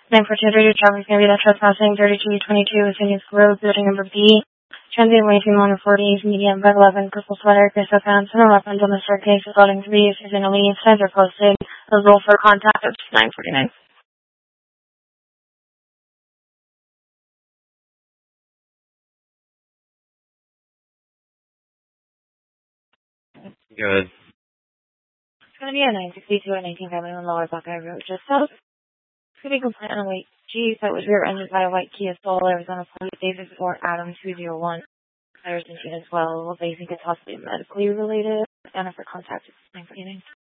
942 traffic is going to be that trespassing 3222 Seniors Road, building number B. Transient waiting 140, medium by 11, purple sweater, gray sweatpants, and no weapons on the staircase. Building 3 is using a lead. Signs are posted. The roll for contact at 949. Good. It's going to be a 962 and 19 on Lower Buckeye Road, just south. It's going to be complaint on a white Jeep that was rear-ended by a white Kia Soul, Arizona Police David Fort Adam 201. Tires engine as well. They think it's possibly medically related. And for contact, it's 949.